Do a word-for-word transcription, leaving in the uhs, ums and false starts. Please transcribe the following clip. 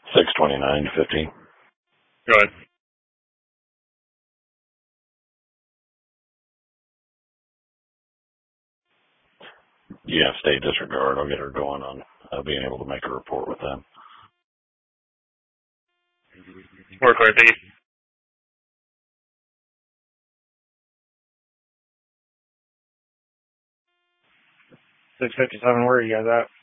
six twenty-nine to fifteen. Go ahead. Yeah, state disregard. I'll get her going on uh, being able to make a report with them. More clear, thank you. six fifty-seven, where are you guys at?